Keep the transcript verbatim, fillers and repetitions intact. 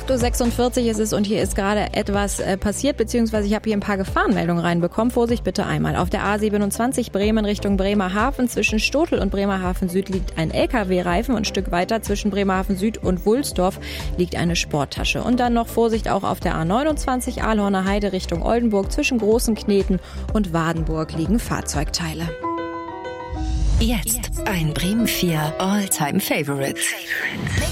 acht Uhr sechsundvierzig ist es und hier ist gerade etwas äh, passiert, beziehungsweise ich habe hier ein paar Gefahrenmeldungen reinbekommen. Vorsicht bitte einmal. Auf der A siebenundzwanzig Bremen Richtung Bremerhaven zwischen Stotel und Bremerhaven Süd liegt ein L K W-Reifen und ein Stück weiter zwischen Bremerhaven Süd und Wulsdorf liegt eine Sporttasche. Und dann noch Vorsicht auch auf der A neunundzwanzig Ahlhorner Heide Richtung Oldenburg zwischen Großen Kneten und Wadenburg liegen Fahrzeugteile. Jetzt ein Bremen vier All-Time Favorites.